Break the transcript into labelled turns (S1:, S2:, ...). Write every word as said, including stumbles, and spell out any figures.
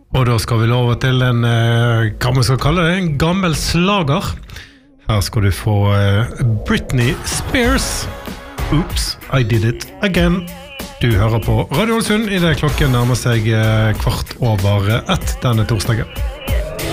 S1: Og da skal vi love til en, hva man skal kalle det, en gammel slager. Her skal du få Britney Spears. Oops, I did it again. Du hører på Radio Ålesund I det klokken nærmer seg kvart over ett denne torsdagen.